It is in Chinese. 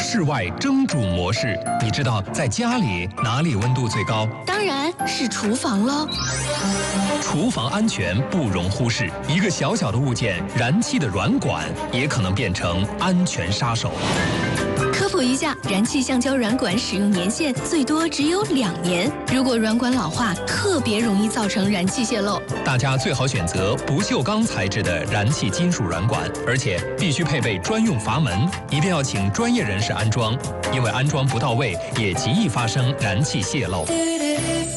室外蒸煮模式。你知道在家里哪里温度最高？ 当然是厨房喽。 厨房安全不容忽视，一个小小的物件，燃气的软管也可能变成安全杀手。 科普一下，燃气橡胶软管使用年限最多只有2年，如果软管老化，特别容易造成燃气泄漏。 大家最好选择不锈钢材质的燃气金属软管，而且必须配备专用阀门，一定要请专业人士安装，因为安装不到位，也极易发生燃气泄漏。